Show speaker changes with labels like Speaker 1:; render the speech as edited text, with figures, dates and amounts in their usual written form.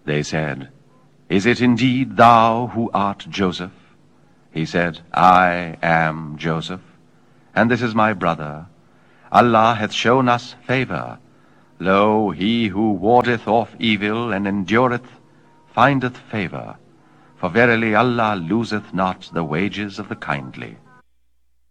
Speaker 1: They said, Is it indeed thou who art Joseph? He said, I am Joseph, and this is my brother. Allah hath shown us favor. Lo, he who wardeth off evil and endureth findeth favor. For verily Allah loseth not the wages of the kindly.